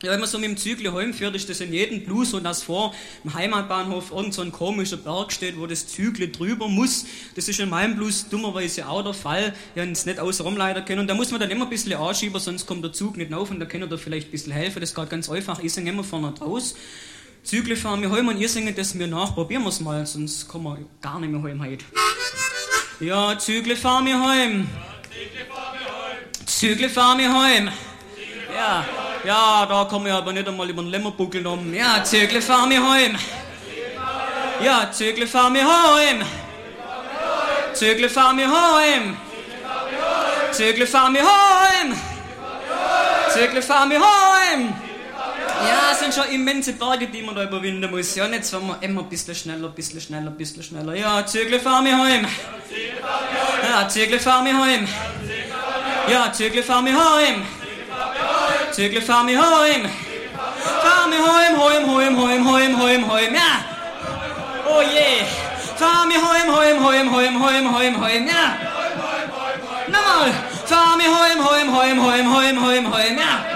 Ja, wenn man so mit dem Zügel heimfährt, ist das in jedem Blues so, dass vor dem Heimatbahnhof irgend so ein komischer Berg steht, wo das Zügel drüber muss. Das ist in meinem Blues dummerweise auch der Fall. Ich habe es nicht außenrum leider können. Und da muss man dann immer ein bisschen anschieben, sonst kommt der Zug nicht auf und da kann er da vielleicht ein bisschen helfen. Das geht ganz einfach. Ich singe immer vorne raus. Zügel fahren wir heim und ihr singt das mir nach. Probieren wir es mal, sonst kommen wir gar nicht mehr heim heute. Ja, Zügel fahren wir heim. Zügel fahren wir heim. Ja. Ja, da kommen wir aber nicht einmal über den Lämmerbuckel um. Ja, Zügle fahren wir heim. Ja, Zügle fahren wir heim. Zügle fahren wir heim. Zügle fahren wir heim. Zügle fahren wir heim. Ja, es sind schon immense Berge, die man da überwinden muss. Ja, und jetzt fahren wir immer ein bisschen schneller, ein bisschen schneller, ein bisschen schneller. Ja, Zügle fahren wir heim. Ja, Zügle fahren wir heim. Ja, Zügle fahren wir heim. Zügle fahren wir heim. Fahren wir heim, ja. Oh je. Fahren wir heim, ja. Nochmal. Fahren wir heim, ja.